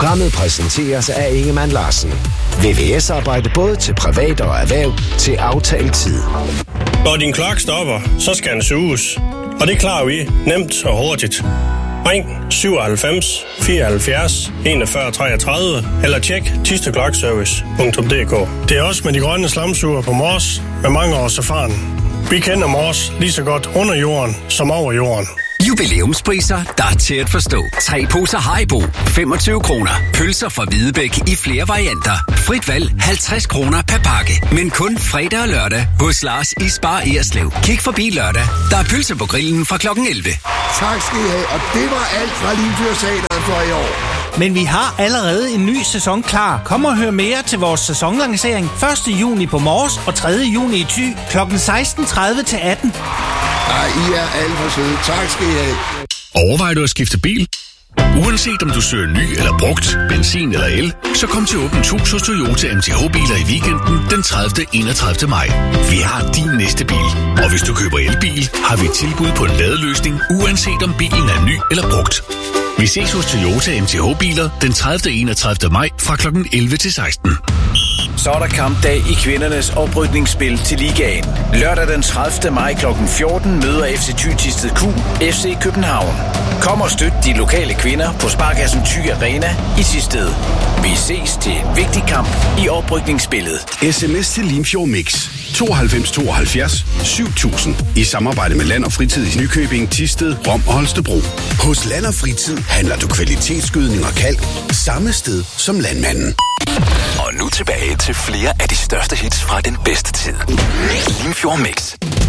Programmet præsenteres af Ingemann Larsen. VVS-arbejde både til privat og erhverv til aftalt tid. Når din klokke stopper, så skal den suges. Og det klarer vi nemt og hurtigt. Ring 97 74 41 33 eller tjek thisteklokkservice.dk. Det er også med de grønne slamsuger på Mors med mange års erfaring. Vi kender Mors lige så godt under jorden som over jorden. Jubilæumspriser, der er til at forstå. 3 poser Haribo, 25 kroner. Pølser fra Hvidebæk i flere varianter. Frit valg, 50 kroner per pakke. Men kun fredag og lørdag hos Lars i Spar Ejerslev. Kig forbi lørdag. Der er pølser på grillen fra klokken 11. Tak skal I have, og det var alt fra Limfjordsteatret for i år. Men vi har allerede en ny sæson klar. Kom og hør mere til vores sæsonlancering 1. juni på Mors og 3. juni i Thy kl. 16:30 til 18. Ej, I er alt for søde. Tak skal I have. Overvejer du at skifte bil? Uanset om du søger ny eller brugt, benzin eller el, så kom til Åbent Hus hos Toyota MTH-biler i weekenden den 30. 31. maj. Vi har din næste bil, og hvis du køber elbil, har vi tilbud på en ladeløsning, uanset om bilen er ny eller brugt. Vi ses hos Toyota MTH-biler den 30. 31. maj fra kl. 11 til 16. Så er der kampdag i kvindernes oprykningsspil til ligaen. Lørdag den 30. maj kl. 14 møder FC Thy Thisted Q FC København. Kom og støt de lokale kvinder på Sparkassen Thy Arena i Thisted. Vi ses til en vigtig kamp i oprykningsspillet. SMS til Limfjord Mix 92 72 7000 i samarbejde med Land og Fritid i Nykøbing, Thisted, Rom og Holstebro. Hos Land og Fritid handler du kvalitetsgødning og kalk samme sted som landmanden. Og nu tilbage til flere af de største hits fra den bedste tid. Limfjord Mix.